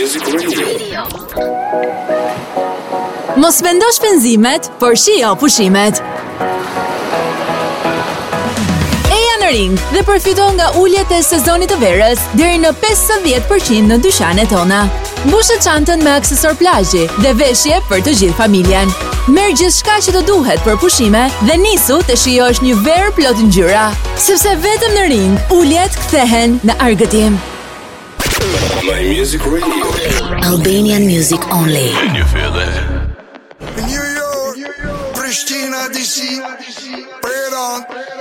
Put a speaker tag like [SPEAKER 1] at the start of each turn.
[SPEAKER 1] Music Radio.
[SPEAKER 2] Mos vendosh penzimet, por shio pushimet. Eja në ring dhe përfiton nga uljet e sezonit të verës deri në 50% në dyqanet tona. Mbushë çantën me aksesor plazhi dhe veshje për të gjithë familjen. Merr gjithçka që të duhet për pushime dhe nisu të shijosh një verë plot ngjyra, sepse vetëm në ring uljet kthehen në argëtim.
[SPEAKER 1] My Music Radio.
[SPEAKER 3] Albanian music only.
[SPEAKER 1] Can you feel that?
[SPEAKER 4] New York, Pristina, DC, Pray it on.